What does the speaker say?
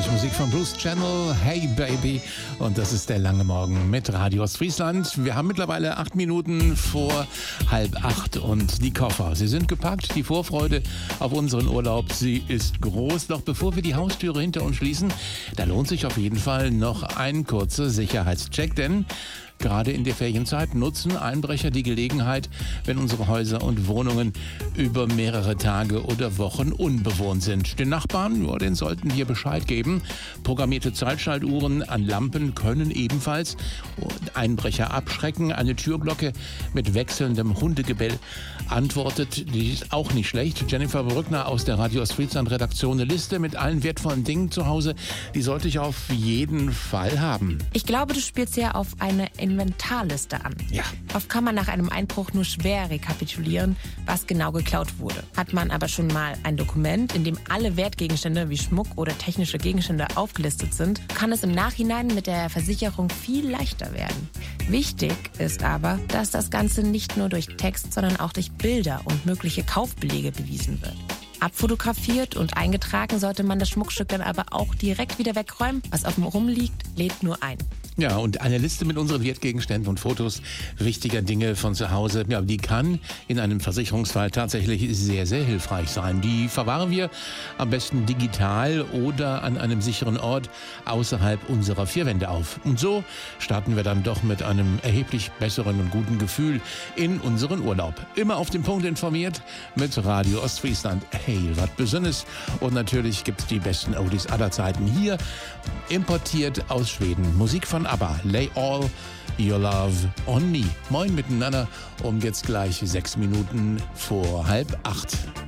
gleich Musik von Bruce Channel, Hey Baby. Und das ist der lange Morgen mit Radio Ostfriesland. Wir haben mittlerweile 8 Minuten vor 7:30 und die Koffer, sie sind gepackt. Die Vorfreude auf unseren Urlaub, sie ist groß. Doch bevor wir die Haustüre hinter uns schließen, da lohnt sich auf jeden Fall noch ein kurzer Sicherheitscheck, denn gerade in der Ferienzeit nutzen Einbrecher die Gelegenheit, wenn unsere Häuser und Wohnungen über mehrere Tage oder Wochen unbewohnt sind. Den Nachbarn, ja, denen sollten wir Bescheid geben. Programmierte Zeitschaltuhren an Lampen können ebenfalls Einbrecher abschrecken. Eine Türglocke mit wechselndem Hundegebell antwortet, die ist auch nicht schlecht. Jennifer Brückner aus der Radio Ostfriesland Redaktion, eine Liste mit allen wertvollen Dingen zu Hause, die sollte ich auf jeden Fall haben. Ich glaube, du spielst ja auf eine Inventarliste an. Ja. Oft kann man nach einem Einbruch nur schwer rekapitulieren, was genau geklaut wurde. Hat man aber schon mal ein Dokument, in dem alle Wertgegenstände wie Schmuck oder technische Gegenstände aufgelistet sind, kann es im Nachhinein mit der Versicherung viel leichter werden. Wichtig ist aber, dass das Ganze nicht nur durch Text, sondern auch durch Bilder und mögliche Kaufbelege bewiesen wird. Abfotografiert und eingetragen sollte man das Schmuckstück dann aber auch direkt wieder wegräumen. Was auf dem rumliegt, lädt nur ein. Ja, und eine Liste mit unseren Wertgegenständen und Fotos wichtiger Dinge von zu Hause, ja, die kann in einem Versicherungsfall tatsächlich sehr, sehr hilfreich sein. Die verwahren wir am besten digital oder an einem sicheren Ort außerhalb unserer 4 Wände auf. Und so starten wir dann doch mit einem erheblich besseren und guten Gefühl in unseren Urlaub. Immer auf den Punkt informiert mit Radio Ostfriesland. Hey, was Besonderes. Und natürlich gibt's die besten Oldies aller Zeiten hier, importiert aus Schweden. Musik von ABBA, Lay All Your Love on Me. Moin miteinander, jetzt gleich 6 Minuten vor 7:30.